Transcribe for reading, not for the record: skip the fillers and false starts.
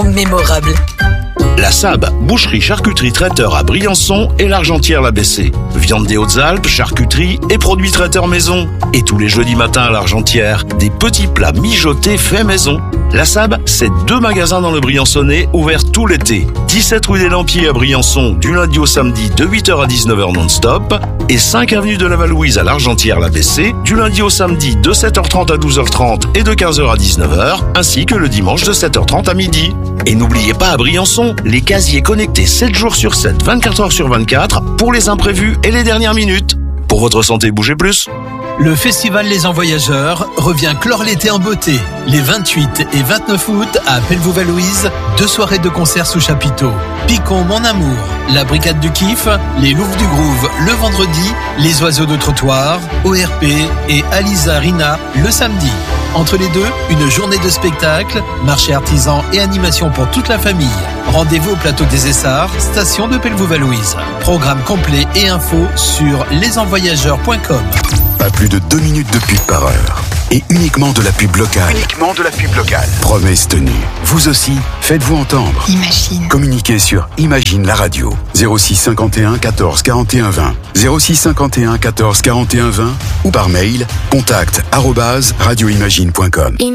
mémorable. La SAB, boucherie, charcuterie, traiteur à Briançon et l'Argentière-l'ABC. Viande des Hautes-Alpes, charcuterie et produits traiteurs maison. Et tous les jeudis matins à l'Argentière, des petits plats mijotés faits maison. La SAB, c'est 2 magasins dans le Briançonnais, ouverts tout l'été. 17 rue des Lampiers à Briançon, du lundi au samedi de 8h à 19h non-stop. Et 5 avenue de la Valouise à l'Argentière-l'ABC, du lundi au samedi de 7h30 à 12h30 et de 15h à 19h, ainsi que le dimanche de 7h30 à midi. Et n'oubliez pas à Briançon, les casiers connectés 7 jours sur 7, 24 heures sur 24, pour les imprévus et les dernières minutes. Pour votre santé, bougez plus. Le festival Les Envoyageurs revient clore l'été en beauté. Les 28 et 29 août à Pelvoux-Valouise, 2 soirées de concerts sous chapiteau. Picon Mon Amour, la Brigade du Kiff, les Louves du Groove le vendredi, les Oiseaux de Trottoir, ORP et Alisa Rina le samedi. Entre les deux, une journée de spectacle, marché artisan et animation pour toute la famille. Rendez-vous au plateau des Essarts, station de Pelvoux-Valouise. Programme complet et infos sur lesenvoyageurs.com. Pas plus de 2 minutes de pub par heure. Et uniquement de la pub locale. Promesse tenue. Vous aussi, faites-vous entendre. Imagine. Communiquez sur Imagine la radio. 06 51 14 41 20. 06 51 14 41 20 ou par mail contact@radioimagine.com.